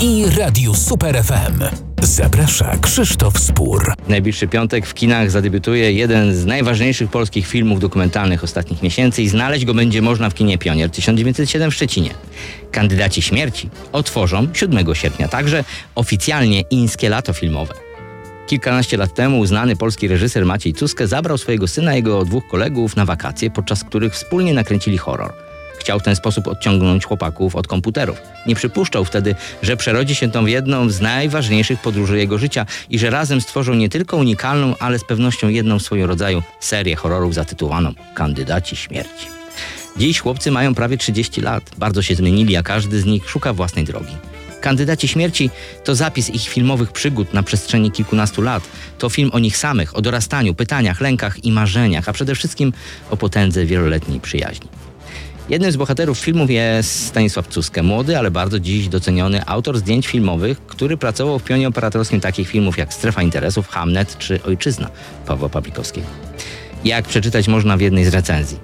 i Radiu Super FM. Zaprasza Krzysztof Spór. Najbliższy piątek w kinach zadebiutuje jeden z najważniejszych polskich filmów dokumentalnych ostatnich miesięcy i znaleźć go będzie można w kinie Pionier 1907 w Szczecinie. Kandydaci śmierci otworzą 7 sierpnia także oficjalnie Ińskie Lato filmowe. Kilkanaście lat temu uznany polski reżyser Maciej Cuskę zabrał swojego syna i jego 2 kolegów na wakacje, podczas których wspólnie nakręcili horror. Chciał w ten sposób odciągnąć chłopaków od komputerów. Nie przypuszczał wtedy, że przerodzi się to w jedną z najważniejszych podróży jego życia i że razem stworzą nie tylko unikalną, ale z pewnością jedną w swoim rodzaju serię horrorów zatytułowaną Kandydaci śmierci. Dziś chłopcy mają prawie 30 lat. Bardzo się zmienili, a każdy z nich szuka własnej drogi. Kandydaci śmierci to zapis ich filmowych przygód na przestrzeni kilkunastu lat. To film o nich samych, o dorastaniu, pytaniach, lękach i marzeniach, a przede wszystkim o potędze wieloletniej przyjaźni. Jednym z bohaterów filmów jest Stanisław Cuskę, młody, ale bardzo dziś doceniony autor zdjęć filmowych, który pracował w pionie operatorskim takich filmów jak Strefa Interesów, Hamnet czy Ojczyzna Pawła Pawlikowskiego. Jak przeczytać można w jednej z recenzji.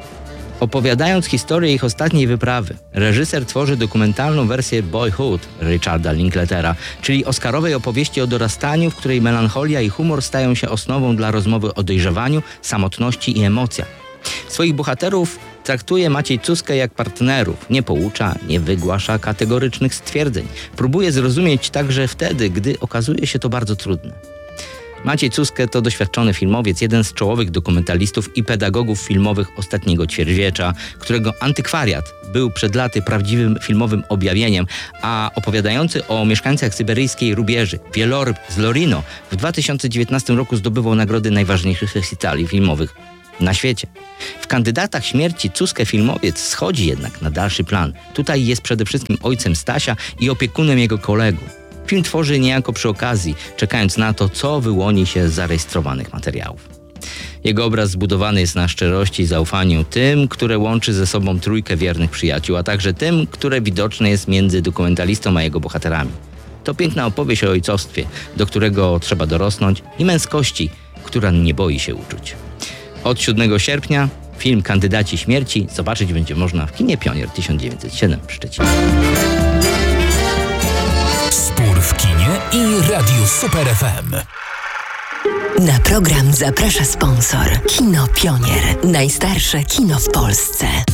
Opowiadając historię ich ostatniej wyprawy, reżyser tworzy dokumentalną wersję Boyhood Richarda Linkletera, czyli oscarowej opowieści o dorastaniu, w której melancholia i humor stają się osnową dla rozmowy o dojrzewaniu, samotności i emocjach. Swoich bohaterów traktuje Maciej Cuskę jak partnerów. Nie poucza, nie wygłasza kategorycznych stwierdzeń. Próbuje zrozumieć także wtedy, gdy okazuje się to bardzo trudne. Maciej Cuskę to doświadczony filmowiec, jeden z czołowych dokumentalistów i pedagogów filmowych ostatniego ćwierćwiecza, którego Antykwariat był przed laty prawdziwym filmowym objawieniem, a opowiadający o mieszkańcach syberyjskiej rubieży Wieloryb z Lorino w 2019 roku zdobywał nagrody najważniejszych festiwali filmowych na świecie. W Kandydatach śmierci Cuskę filmowiec schodzi jednak na dalszy plan. Tutaj jest przede wszystkim ojcem Stasia i opiekunem jego kolegów. Film tworzy niejako przy okazji, czekając na to, co wyłoni się z zarejestrowanych materiałów. Jego obraz zbudowany jest na szczerości i zaufaniu tym, które łączy ze sobą trójkę wiernych przyjaciół, a także tym, które widoczne jest między dokumentalistą a jego bohaterami. To piękna opowieść o ojcostwie, do którego trzeba dorosnąć, i męskości, która nie boi się uczuć. Od 7 sierpnia film Kandydaci śmierci zobaczyć będzie można w kinie Pionier 1907 w Szczecinie. Spór w kinie i Radiu Super FM. Na program zaprasza sponsor. Kino Pionier. Najstarsze kino w Polsce.